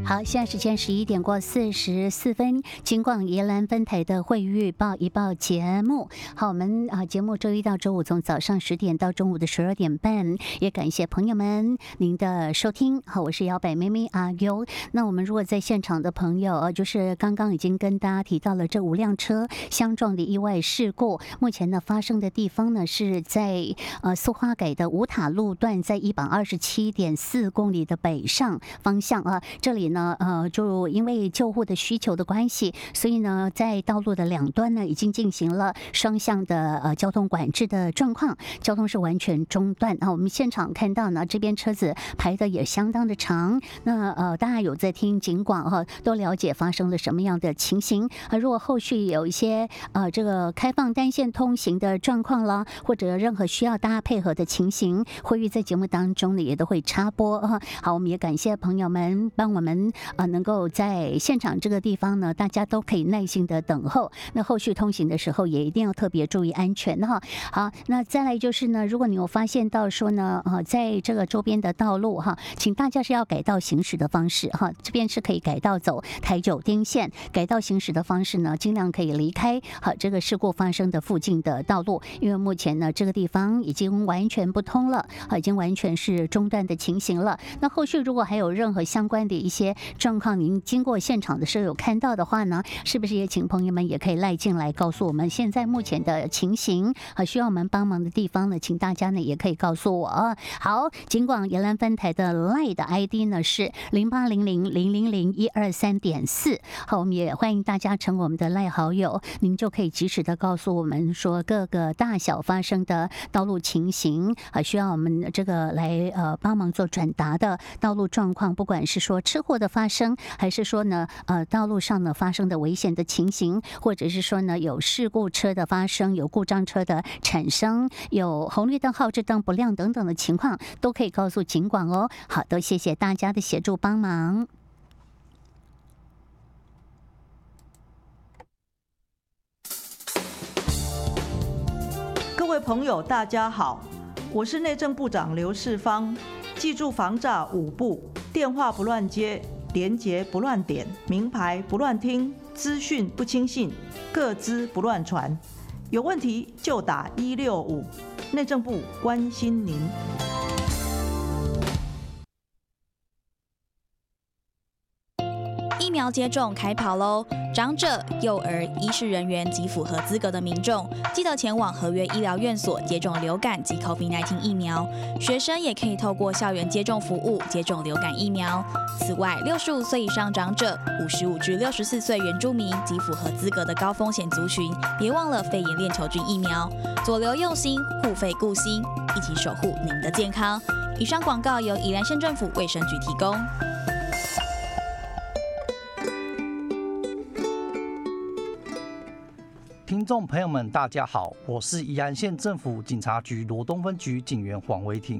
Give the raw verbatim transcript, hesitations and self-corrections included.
好，现在时间十一点过四十四分，金广宜兰分台的会预报一报节目。好，我们啊节目周一到周五从早上十点到中午的十二点半，也感谢朋友们您的收听。好，我是摇摆妹妹阿优。那我们如果在现场的朋友，呃，就是刚刚已经跟大家提到了这五辆车相撞的意外事故，目前呢发生的地方呢是在呃苏花改的五塔路段，在一百二十七点四公里的北上方向啊，这里呢呃就因为救护的需求的关系，所以呢在道路的两端呢已经进行了双向的呃交通管制的状况，交通是完全中断啊。我们现场看到呢这边车子排的也相当的长，那呃大家有在听警广哈，都了解发生了什么样的情形啊。如果后续有一些呃这个开放单线通行的状况啦，或者任何需要大家配合的情形，会议在节目当中呢也都会插播啊。好，我们也感谢朋友们帮我们呃能够在现场这个地方呢，大家都可以耐心的等候。那后续通行的时候也一定要特别注意安全哈。好，那再来就是呢，如果你有发现到说呢，呃，在这个周边的道路哈，请大家是要改道行驶的方式哈，这边是可以改道走台九丁线，改道行驶的方式呢，尽量可以离开好这个事故发生的附近的道路，因为目前呢这个地方已经完全不通了，已经完全是中断的情形了。那后续如果还有任何相关的一些状况，您经过现场的时候有看到的话呢，是不是也请朋友们也可以赖进来告诉我们现在目前的情形啊？需要我们帮忙的地方呢，请大家呢也可以告诉我。好，尽管宜兰分台的 赖 的 I D 呢是零八零零零零零一二三点四，好，我们也欢迎大家成为我们的赖好友，您就可以及时的告诉我们说各个大小发生的道路情形啊，需要我们这个来呃帮忙做转达的道路状况，不管是说车祸的发生，还是说呢呃道路上呢发生的危险的情形，或者是说呢有事故车的发生，有故障车的产生，有红绿灯号志灯不亮等等的情况，都可以告诉警广哦。好，都谢谢大家的协助帮忙。 各位朋友，大家好，我是内政部长刘世芳。记住防诈五不：电话不乱接，连结不乱点，名牌不乱听，资讯不轻信，个资不乱传。有问题就打一六五，内政部关心您。 疫苗接种开跑喽！长者、幼儿、医事人员及符合资格的民众，记得前往合约医疗院所接种流感及 COVID 十九 疫苗。学生也可以透过校园接种服务接种流感疫苗。此外，六十五岁以上长者、五十五至六十四岁原住民及符合资格的高风险族群，别忘了肺炎链球菌疫苗。左流用心，护肺顾心，一起守护您的健康。以上广告由宜兰县政府卫生局提供。 听众朋友们，大家好，我是宜兰县政府警察局罗东分局警员黄维廷。